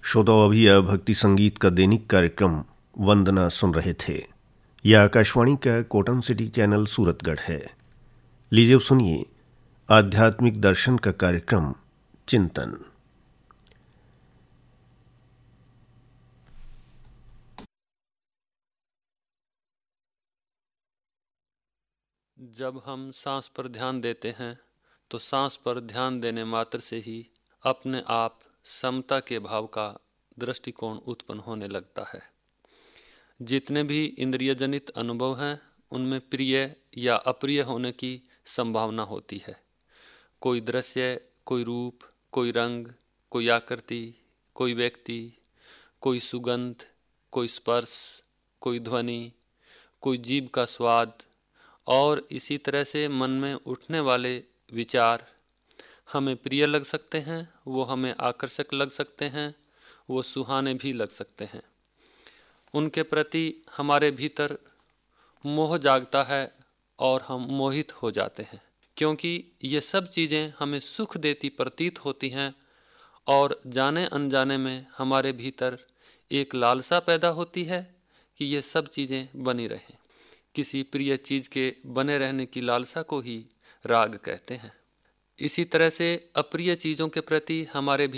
श्रोताओं, अभी यह भक्ति संगीत का दैनिक कार्यक्रम वंदना सुन रहे थे। यह आकाशवाणी का कॉटन सिटी चैनल सूरतगढ़ है। लीजिए अब सुनिए आध्यात्मिक दर्शन का कार्यक्रम चिंतन। जब हम सांस पर ध्यान देते हैं तो सांस पर ध्यान देने मात्र से ही अपने आप समता के भाव का दृष्टिकोण उत्पन्न होने लगता है। जितने भी इंद्रिय जनित अनुभव हैं उनमें प्रिय या अप्रिय होने की संभावना होती है। कोई दृश्य, कोई रूप, कोई रंग, कोई आकृति, कोई व्यक्ति, कोई सुगंध, कोई स्पर्श, कोई ध्वनि, कोई जीभ का स्वाद और इसी तरह से मन में उठने वाले विचार हमें प्रिय लग सकते हैं, वो हमें आकर्षक लग सकते हैं, वो सुहाने भी लग सकते हैं। उनके प्रति हमारे भीतर मोह जागता है और हम मोहित हो जाते हैं, क्योंकि ये सब चीज़ें हमें सुख देती प्रतीत होती हैं और जाने अनजाने में हमारे भीतर एक लालसा पैदा होती है कि ये सब चीज़ें बनी रहें। किसी प्रिय चीज़ के बने रहने की लालसा को ही राग कहते हैं। इसी तरह से अप्रिय चीज़ों के प्रति हमारे